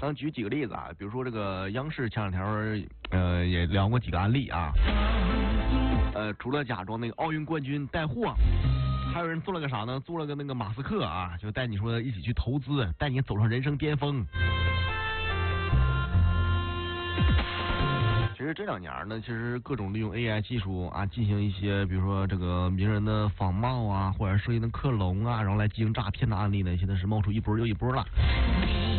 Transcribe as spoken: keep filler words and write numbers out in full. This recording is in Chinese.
嗯，举几个例子啊，比如说这个央视前两天呃也聊过几个案例啊。呃，除了假装那个奥运冠军带货，还有人做了个啥呢？做了个那个马斯克啊，就带你说一起去投资，带你走上人生巅峰。其实这两年呢，其实各种利用 A I 技术啊，进行一些比如说这个名人的仿冒啊，或者设计的克隆啊，然后来进行诈骗的案例呢，现在是冒出一波又一波了。